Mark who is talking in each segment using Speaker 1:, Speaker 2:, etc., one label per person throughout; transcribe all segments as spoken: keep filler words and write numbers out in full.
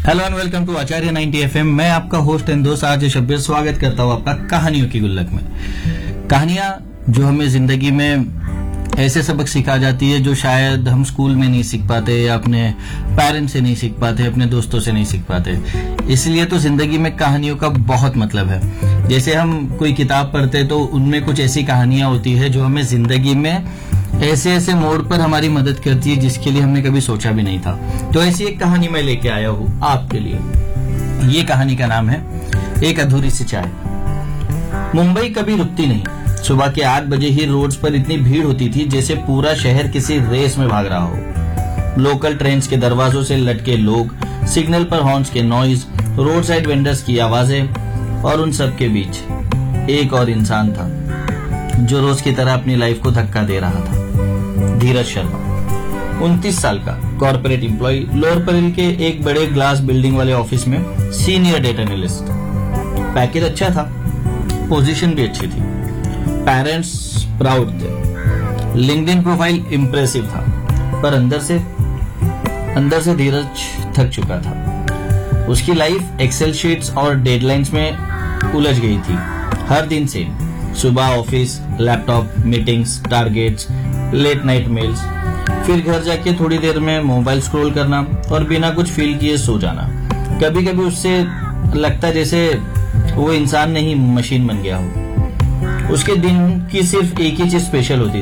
Speaker 1: Hello and welcome to Acharya ninety F M. मैं आपका host and दोस्त आज शब्बीर स्वागत करता हूँ आपका कहानियों की गुल्लक में। कहानियां जो हमें जिंदगी में ऐसे सबक सिखा जाती है जो शायद हम स्कूल में नहीं सीख पाते या अपने पेरेंट्स से नहीं सीख पाते, अपने दोस्तों से नहीं सीख पाते। इसलिए तो जिंदगी में कहानियों का बहुत मतलब है। जैसे हम कोई किताब पढ़ते तो उनमें कुछ ऐसी कहानियां होती है जो हमें जिंदगी में ऐसे ऐसे मोड़ पर हमारी मदद करती है जिसके लिए हमने कभी सोचा भी नहीं था। तो ऐसी एक कहानी मैं लेके आया हूँ आपके लिए। ये कहानी का नाम है एक अधूरी सी चाय। मुंबई कभी रुकती नहीं। सुबह के आठ बजे ही रोड्स पर इतनी भीड़ होती थी जैसे पूरा शहर किसी रेस में भाग रहा हो। लोकल ट्रेन्स के दरवाजों से लटके लोग, सिग्नल पर हॉर्न्स के नॉइज, रोड साइड वेंडर्स की आवाजें, और उन सब के बीच एक और इंसान था जो रोज की तरह अपनी लाइफ को धक्का दे रहा था। धीरज शर्मा, उनतीस साल का, कॉर्पोरेट एम्प्लॉय, लोअर परेल के एक बड़े ग्लास बिल्डिंग वाले ऑफिस में सीनियर डेटा एनालिस्ट। पैकेज अच्छा था, पोजीशन भी अच्छी थी, पेरेंट्स प्राउड थे, लिंक्डइन प्रोफाइल इंप्रेसिव था, पर अंदर से अंदर से धीरज थक चुका था। उसकी लाइफ एक्सेल शीट्स और डेडलाइंस में उलझ गई थी। हर दिन सेम, सुबह office, laptop, meetings, targets, late night mails, फिर घर जाके थोड़ी देर में मोबाइल स्क्रॉल करना और बिना कुछ फील किए सो जाना। कभी कभी उससे लगता जैसे वो इंसान नहीं मशीन बन गया हो। उसके दिन की सिर्फ एक ही चीज स्पेशल होती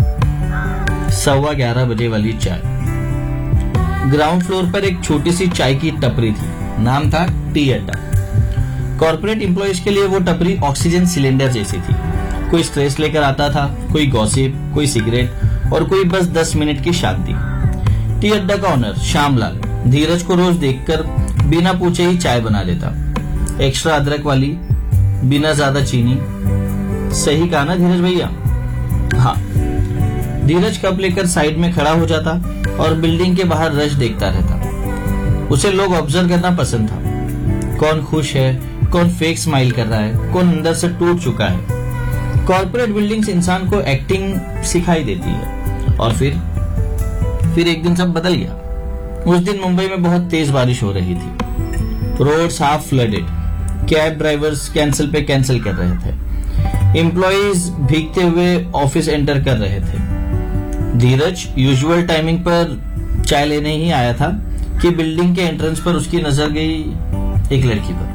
Speaker 1: थी, सवा ग्यारह बजे वाली चाय। ग्राउंड फ्लोर पर एक छोटी सी चाय की टपरी थी, नाम था टी अड्डा। कॉर्पोरेट एम्प्लॉयज के लिए वो टपरी ऑक्सीजन सिलेंडर जैसी थी। कोई स्ट्रेस लेकर आता था, कोई गॉसिप, कोई सिगरेट और कोई बस दस मिनट की शांति। टी अड्डा का ओनर श्यामलाल धीरज को रोज देखकर बिना पूछे ही चाय बना देता। एक्स्ट्रा अदरक वाली, बिना ज्यादा चीनी। सही कहा ना धीरज भैया? हाँ। धीरज कप लेकर साइड में खड़ा हो जाता और बिल्डिंग के बाहर रश देखता रहता। उसे लोग ऑब्जर्व करना पसंद था। कौन खुश है, कौन फेक स्माइल कर रहा है, कौन अंदर से टूट चुका है। कॉर्पोरेट बिल्डिंग्स इंसान को एक्टिंग सिखाई देती है। और फिर फिर एक दिन सब बदल गया। उस दिन मुंबई में बहुत तेज बारिश हो रही थी। Roads half flooded, cab drivers cancel पे कैंसिल कर रहे थे, एम्प्लॉइज भीगते हुए ऑफिस एंटर कर रहे थे। धीरज यूजुअल टाइमिंग पर चाय लेने ही आया था कि बिल्डिंग के एंट्रेंस पर उसकी नजर गई एक लड़की पर।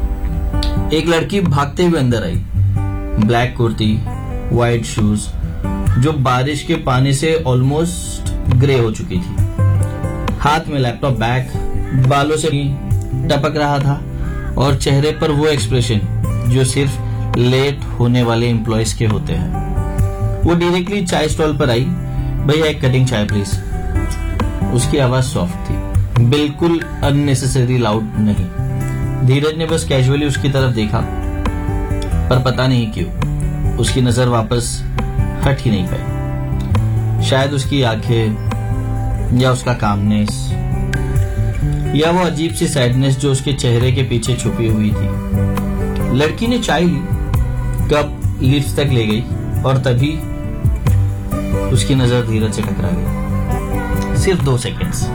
Speaker 1: एक लड़की भागते हुए अंदर आई, ब्लैक कुर्ती, व्हाइट शूज, जो बारिश के पानी से ऑलमोस्ट ग्रे हो चुकी थी। हाथ में लैपटॉप बैग, बालों से टपक रहा था और चेहरे पर वो एक्सप्रेशन जो सिर्फ लेट होने वाले एम्प्लॉयज के होते हैं। वो डायरेक्टली चाय स्टॉल पर आई, भैया एक कटिंग चाय प्लीज। उसकी आवाज सॉफ्ट थी, बिल्कुल अननेसेसरी लाउड नहीं। धीरज ने बस कैजुअली उसकी तरफ देखा, पर पता नहीं क्यों उसकी नजर वापस हट ही नहीं पाई। शायद उसकी आंखें, या उसका कामनेस, या वो अजीब सी सैडनेस जो उसके चेहरे के पीछे छुपी हुई थी। लड़की ने चाय ली, कप लिप्स तक ले गई और तभी उसकी नजर धीरज से टकरा गई। सिर्फ दो सेकंड्स,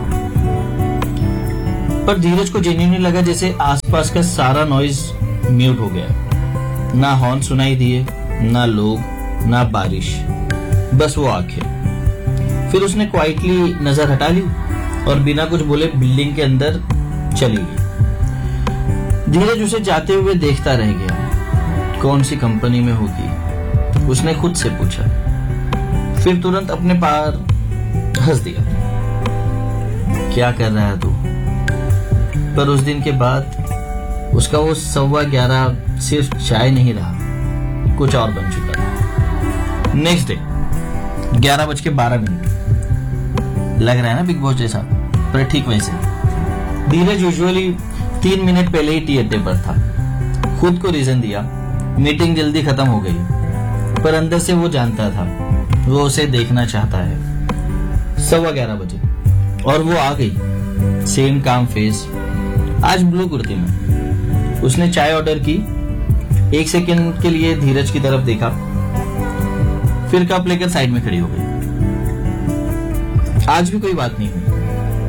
Speaker 1: पर धीरज को जेन्युइनली लगा जैसे आसपास का सारा नॉइज म्यूट हो गया। ना हॉर्न सुनाई दिए, ना लोग, ना बारिश, बस वो आंखें। फिर उसने क्वाइटली नजर हटा ली और बिना कुछ बोले बिल्डिंग के अंदर चली गई। धीरज उसे जाते हुए देखता रह गया। कौन सी कंपनी में होगी, उसने खुद से पूछा। फिर तुरंत अपने पार हंस दिया। क्या कर रहा है तू? पर उस दिन के बाद उसका वो सवा ग्यारह सिर्फ चाय नहीं रहा, कुछ और बन चुका था। नेक्स्ट डे ग्यारह बज के बारह मिनट, लग रहा है ना बिग बॉस जैसा, पर ठीक वैसे। धीरज यूजुअली तीन मिनट पहले ही टी अड्डे पर था। खुद को रीजन दिया, मीटिंग जल्दी खत्म हो गई, पर अंदर से वो जानता था वो उसे देखना चाहता है। सवा ग्यारह बजे और वो आ गई, सेम काम फेस, आज ब्लू कुर्ती में। उसने चाय ऑर्डर की, एक सेकंड के लिए धीरज की तरफ देखा, फिर कप लेकर साइड में खड़ी हो गई। आज भी कोई बात नहीं हुई।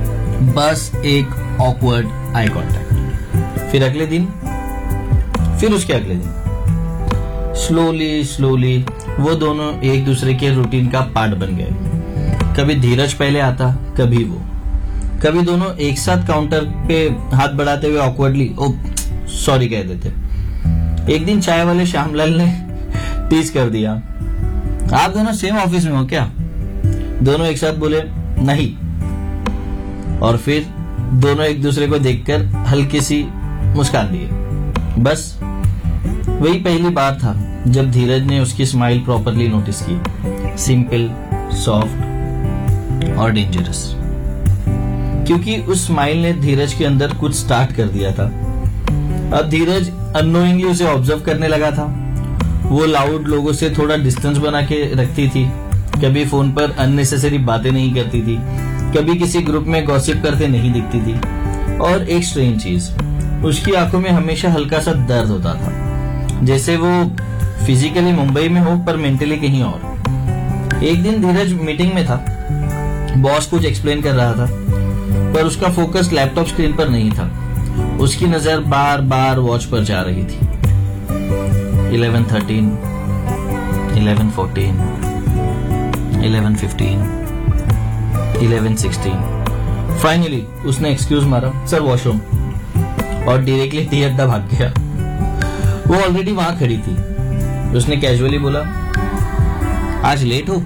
Speaker 1: बस एक ऑकवर्ड आई कांटेक्ट। फिर अगले दिन, फिर उसके अगले दिन, स्लोली स्लोली वो दोनों एक दूसरे के रूटीन का पार्ट बन गए। कभी धीरज पहले आता, कभी वो। कभी दोनों एक साथ काउंटर पे हाथ बढ़ाते हुए ऑकवर्डली ओ सॉरी कह देते। एक दिन चाय वाले श्यामलाल ने टीज कर दिया, आप दोनों सेम ऑफिस में हो क्या? दोनों एक साथ बोले नहीं, और फिर दोनों एक दूसरे को देखकर हल्की सी मुस्कान दिए। बस वही पहली बार था जब धीरज ने उसकी स्माइल प्रॉपरली नोटिस की, सिंपल, सॉफ्ट और डेंजरस। क्योंकि उस स्माइल ने धीरज के अंदर कुछ स्टार्ट कर दिया था। अब धीरज अननोइंगली उसे ऑब्जर्व करने लगा था। वो लाउड लोगों से थोड़ा डिस्टेंस बना के रखती थी, कभी फोन पर अननेसेसरी बातें नहीं करती थी, कभी किसी ग्रुप में गॉसिप करते नहीं दिखती थी। और एक स्ट्रेंज चीज, उसकी आंखों में हमेशा हल्का सा दर्द होता था, जैसे वो फिजिकली मुंबई में हो पर मेंटली कहीं और। एक दिन धीरज मीटिंग में था, बॉस कुछ एक्सप्लेन कर रहा था, पर उसका फोकस लैपटॉप स्क्रीन पर नहीं था। उसकी नजर बार बार वॉच पर जा रही थी। Eleven thirteen, eleven fourteen, eleven fifteen, eleven sixteen. Finally उसने एक्सक्यूज मारा, सर वॉशरूम, और डायरेक्टली टी अड्डा भाग गया। वो ऑलरेडी वहां खड़ी थी। उसने कैजुअली बोला, आज लेट हो?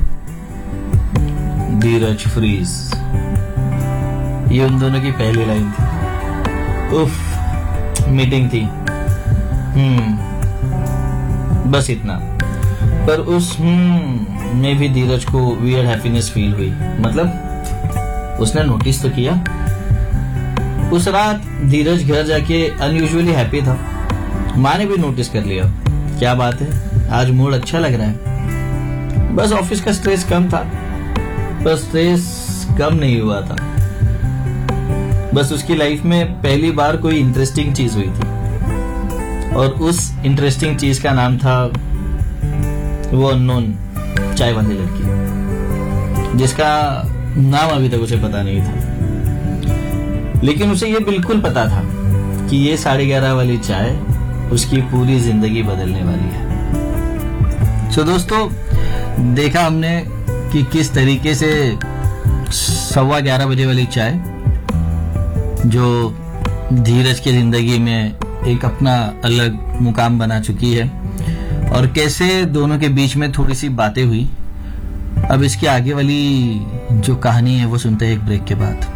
Speaker 1: धीरज फ्रीज। ये उन दोनों की पहली लाइन थी। उफ, मीटिंग थी, हम्म बस इतना। पर उस हम्म में भी धीरज को वियर्ड हैप्पीनेस फील हुई। मतलब उसने नोटिस तो किया। उस रात धीरज घर जाके अनयूजुअली हैप्पी था। माँ ने भी नोटिस कर लिया, क्या बात है, आज मूड अच्छा लग रहा है। बस ऑफिस का स्ट्रेस कम था, पर स्ट्रेस कम नहीं हुआ था। बस उसकी लाइफ में पहली बार कोई इंटरेस्टिंग चीज हुई थी, और उस इंटरेस्टिंग चीज का नाम था वो अननोन चाय वाली लड़की, जिसका नाम अभी तक उसे पता नहीं था। लेकिन उसे ये बिल्कुल पता था कि ये साढ़े ग्यारह वाली चाय उसकी पूरी जिंदगी बदलने वाली है। सो so, दोस्तों, देखा हमने कि किस तरीके से सवा ग्यारह बजे वाली चाय जो धीरज की जिंदगी में एक अपना अलग मुकाम बना चुकी है, और कैसे दोनों के बीच में थोड़ी सी बातें हुई। अब इसकी आगे वाली जो कहानी है वो सुनते हैं एक ब्रेक के बाद।